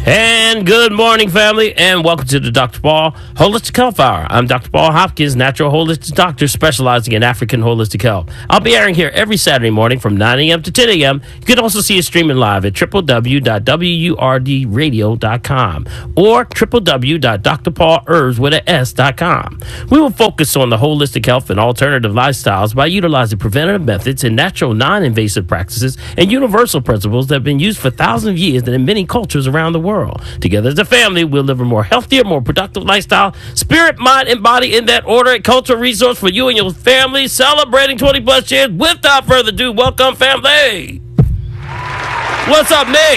And good morning, family, and welcome to the Dr. Paul Holistic Health Hour. I'm Dr. Paul Hopkins, natural holistic doctor specializing in African holistic health. I'll be airing here every Saturday morning from 9 a.m. to 10 a.m. You can also see us streaming live at www.wurdradio.com or www.drpaulherbs.com. We will focus on the holistic health and alternative lifestyles by utilizing preventative methods and natural non-invasive practices and universal principles that have been used for thousands of years and in many cultures around the world. Together as a family, we'll live a more healthier, more productive lifestyle, spirit, mind, and body in that order, a cultural resource for you and your family, celebrating 20 plus years. Without further ado, welcome, family. What's up, Nick?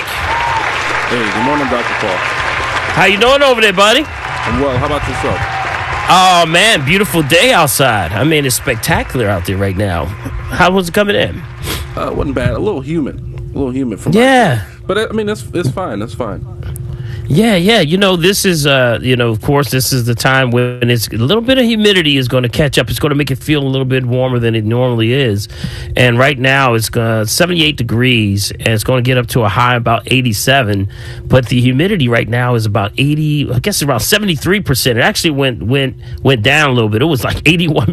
Hey, good morning, Dr. Paul. How you doing over there, buddy? I'm well. How about yourself? Oh, man, beautiful day outside. I mean, it's spectacular out there right now. How was it coming in? It wasn't bad. A little humid. From But I mean, it's fine. That's fine. Yeah. You know, this is, of course, this is the time when it's a little bit of humidity is going to catch up. It's going to make it feel a little bit warmer than it normally is. And right now it's 78 degrees and it's going to get up to a high about 87. But the humidity right now is about 80, I guess around 73%. It actually went down a little bit. It was like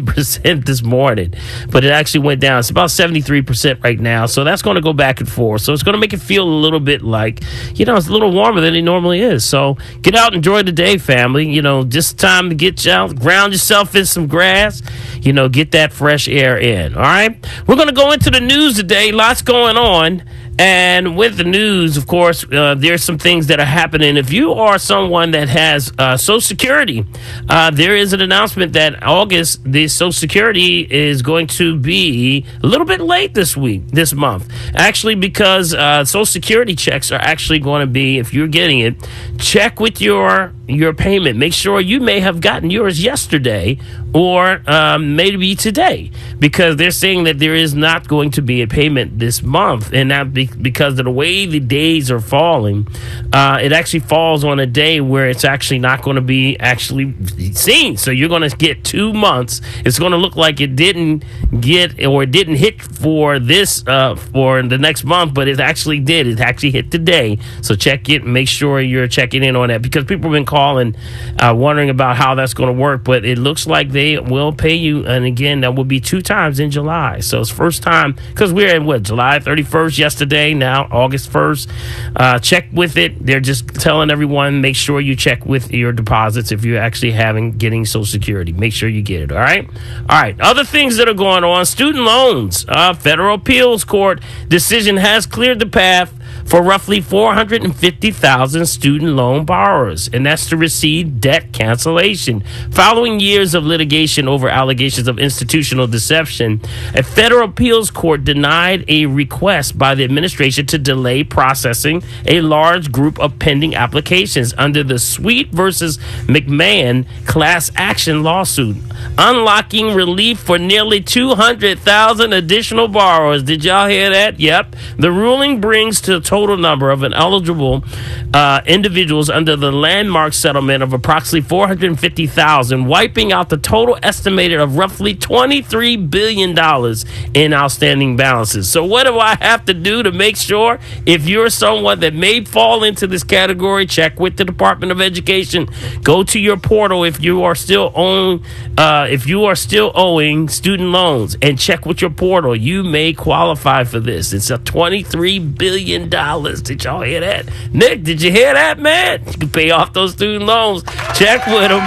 81% this morning, but it actually went down. It's about 73% right now. So that's going to go back and forth. So it's going to make it feel a little bit like, it's a little warmer than it normally is. So get out and enjoy the day, family. Just time to get out, ground yourself in some grass, get that fresh air in. All right. We're going to go into the news today. Lots going on. And with the news, of course, there's some things that are happening. If you are someone that has Social Security, there is an announcement that August, the Social Security is going to be a little bit late this month. Actually, because Social Security checks are actually going to be, if you're getting it, check with your payment. Make sure you may have gotten yours yesterday or maybe today, because they're saying that there is not going to be a payment this month, and that because of the way the days are falling, it actually falls on a day where it's actually not going to be actually seen. So you're going to get 2 months. It's going to look like it didn't get or it didn't hit for this for the next month, but it actually did. It actually hit today. So check it. Make sure you're checking in on that, because people have been calling, wondering about how that's going to work. But it looks like they will pay you, and again, that will be 2 times in July. So it's first time, because we're in July 31st yesterday. Now August 1st. Check with it. They're just telling everyone, make sure you check with your deposits if you're actually getting Social Security. Make sure you get it. All right. Other things that are going on: student loans. Federal appeals court decision has cleared the path for roughly 450,000 student loan borrowers, and that's to receive debt cancellation. Following years of litigation over allegations of institutional deception, a federal appeals court denied a request by the administration to delay processing a large group of pending applications under the Sweet versus McMahon class action lawsuit, unlocking relief for nearly 200,000 additional borrowers. Did y'all hear that? Yep. The ruling brings to a total number of eligible individuals under the landmark settlement of approximately 450,000, wiping out the total estimated of roughly $23 billion in outstanding balances. So what do I have to do to make sure, if you're someone that may fall into this category, check with the Department of Education. Go to your portal if you are still owing student loans, and check with your portal. You may qualify for this. It's a $23 billion. Did y'all hear that? Nick, did you hear that, man? You can pay off those student loans. Check with them.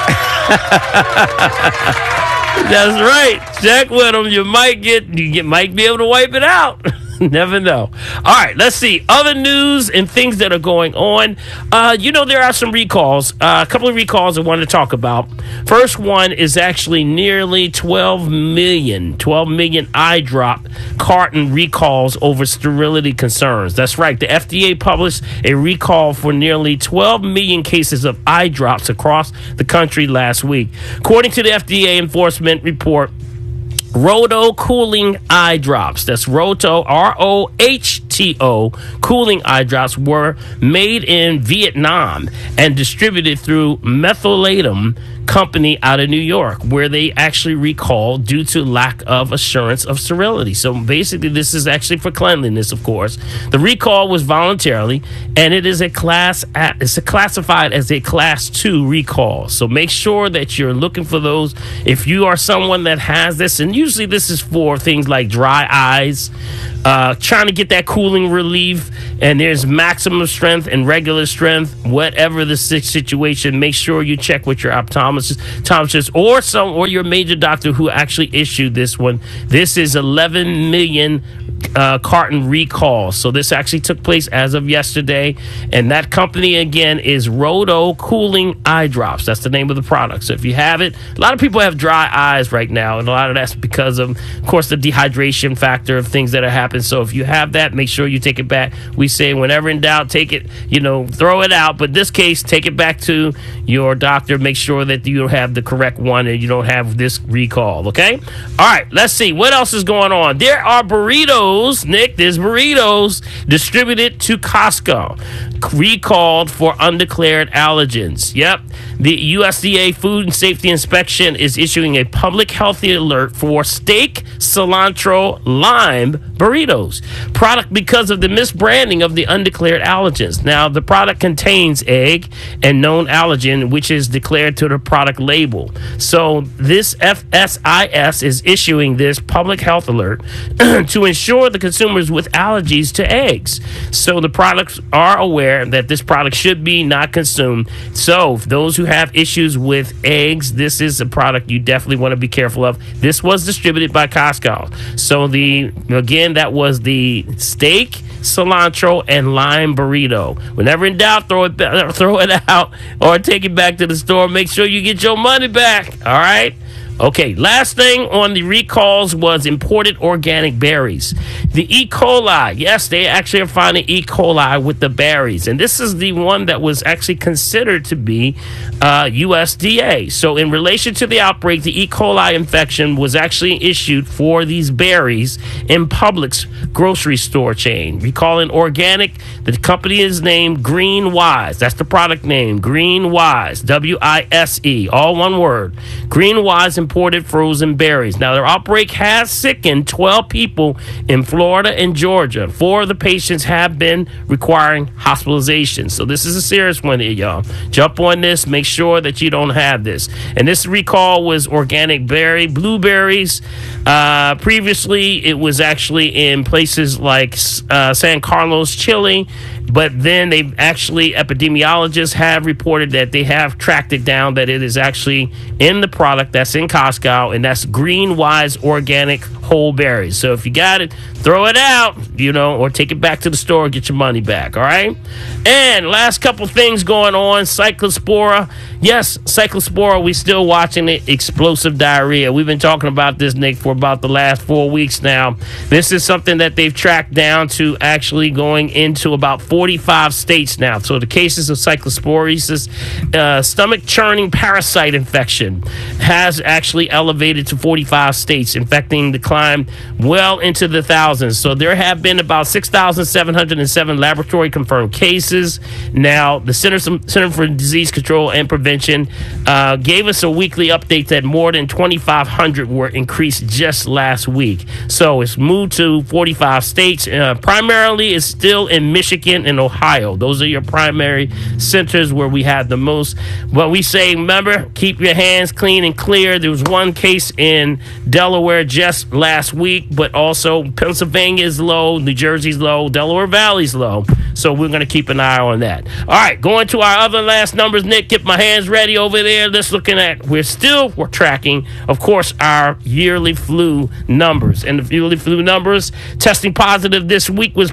That's right. Check with them. You might be able to wipe it out. Never know. All right, let's see. Other news and things that are going on. There are some recalls. A couple of recalls I wanted to talk about. First one is actually nearly 12 million eye drop carton recalls over sterility concerns. That's right. The FDA published a recall for nearly 12 million cases of eye drops across the country last week. According to the FDA enforcement report, Rohto cooling eye drops, that's Rohto, ROHTO, cooling eye drops were made in Vietnam and distributed through Mentholatum company out of New York where they actually recalled due to lack of assurance of sterility. So basically, this is actually for cleanliness, of course. The recall was voluntarily, and it is it's classified as a Class 2 recall. So make sure that you're looking for those. If you are someone that has this, and usually this is for things like dry eyes, trying to get that cooling relief, and there's maximum strength and regular strength, whatever the situation, make sure you check with your optometrist or your major doctor who actually issued this one. This is 11 million carton recall. So this actually took place as of yesterday, and that company again is Rodo Cooling Eye Drops. That's the name of the product. So if you have it, a lot of people have dry eyes right now, and a lot of that's because of course, the dehydration factor of things that are happening. So if you have that, make sure you take it back. We say whenever in doubt, take it, throw it out. But in this case, take it back to your doctor. Make sure that you have the correct one and you don't have this recall, okay? All right, let's see. What else is going on? There are burritos, Nick. There's burritos distributed to Costco, recalled for undeclared allergens. Yep. The USDA Food and Safety Inspection is issuing a public health alert for steak, cilantro, lime burritos product because of the misbranding of the undeclared allergens. Now, the product contains egg and known allergen, which is declared to the product label. So this FSIS is issuing this public health alert to ensure the consumers with allergies to eggs. So the products are aware that this product should be not consumed. So those who have issues with eggs, this is a product you definitely want to be careful of. This was distributed by Costco. So that was the steak, cilantro, and lime burrito. Whenever in doubt, throw it out or take it back to the store. Make sure you get your money back. All right. Okay, last thing on the recalls was imported organic berries. The E. coli, yes, they actually are finding E. coli with the berries. And this is the one that was actually considered to be USDA. So in relation to the outbreak, the E. coli infection was actually issued for these berries in Publix grocery store chain. Recalling organic, the company is named Green Wise. That's the product name, Green Wise, W-I-S-E, all one word. Green Wise imported frozen berries. Now, their outbreak has sickened 12 people in Florida and Georgia. 4 of the patients have been requiring hospitalization. So this is a serious one here, y'all. Jump on this. Make sure that you don't have this. And this recall was organic blueberries. Previously, it was actually in places like San Carlos, Chile. But then epidemiologists have reported that they have tracked it down, that it is actually in the product that's in Costco, and that's Green Wise Organic Whole Berries. So if you got it, throw it out, or take it back to the store, get your money back, all right? And last couple things going on, Cyclospora. Yes, Cyclospora, we still watching it, explosive diarrhea. We've been talking about this, Nick, for about the last 4 weeks now. This is something that they've tracked down to actually going into about 45 states now. So the cases of cyclosporiasis, stomach churning parasite infection, has actually elevated to 45 states, infecting the climb well into the thousands. So there have been about 6,707 laboratory confirmed cases. Now, the Center for Disease Control and Prevention gave us a weekly update that more than 2,500 were increased just last week. So it's moved to 45 states. Primarily, it's still in Michigan and Ohio. Those are your primary centers where we have the most. But we say, remember, keep your hands clean and clear. There was one case in Delaware just last week, but also Pennsylvania is low, New Jersey's low, Delaware Valley's low. So we're going to keep an eye on that. All right, going to our other last numbers, Nick. Get my hands ready over there. Let's we're tracking, of course, our yearly flu numbers. And the yearly flu numbers, testing positive this week was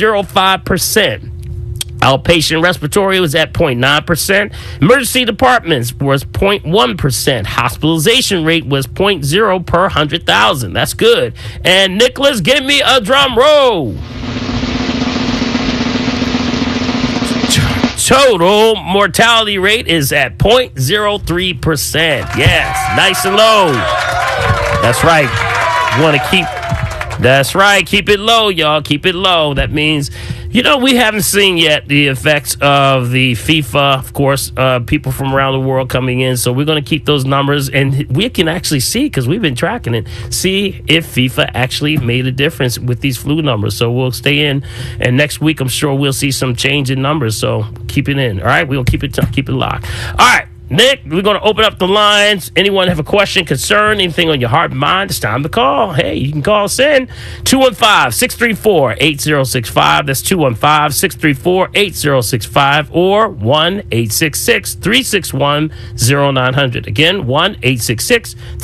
0.05%. Outpatient respiratory was at 0.9%. Emergency departments was 0.1%. Hospitalization rate was 0.0 per 100,000. That's good. And Nicholas, give me a drum roll. Total mortality rate is at 0.03%. Yes, nice and low. That's right. You want to keep it low, y'all. Keep it low. That means You know, we haven't seen yet the effects of the FIFA, of course, people from around the world coming in. So we're going to keep those numbers, and we can actually see, because we've been tracking it, see if FIFA actually made a difference with these flu numbers. So we'll stay in, and next week I'm sure we'll see some change in numbers. So keep it in. All right, we'll keep it locked. All right. Nick, we're going to open up the lines. Anyone have a question, concern, anything on your heart and mind? It's time to call. Hey, you can call us in 215-634-8065. That's 215-634-8065 or 1-866-361-0900. Again, 1-866